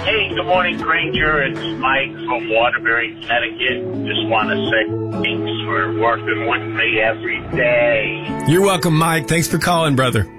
Hey, good morning, Granger. It's Mike from Waterbury, Connecticut. Just want to say thanks for working with me every day. You're welcome, Mike. Thanks for calling, brother.